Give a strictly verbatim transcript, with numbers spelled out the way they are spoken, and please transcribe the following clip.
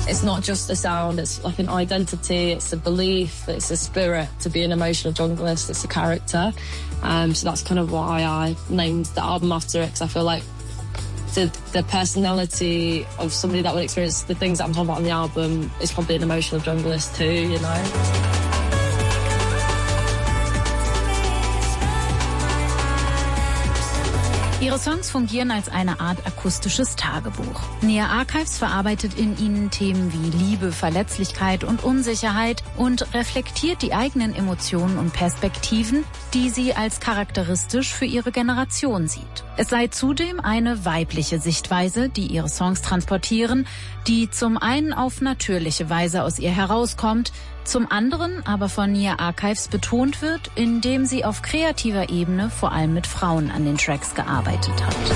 It's not just a sound, it's like an identity, it's a belief, it's a spirit to be an emotional junglist, it's a character. Um, so that's kind of why I named the album after it, because I feel like the, the personality of somebody that would experience the things that I'm talking about on the album is probably an emotional junglist too, you know. Ihre Songs fungieren als eine Art akustisches Tagebuch. Nia Archives verarbeitet in ihnen Themen wie Liebe, Verletzlichkeit und Unsicherheit und reflektiert die eigenen Emotionen und Perspektiven, die sie als charakteristisch für ihre Generation sieht. Es sei zudem eine weibliche Sichtweise, die ihre Songs transportieren, die zum einen auf natürliche Weise aus ihr herauskommt, zum anderen aber von Nia Archives betont wird, indem sie auf kreativer Ebene vor allem mit Frauen an den Tracks gearbeitet hat.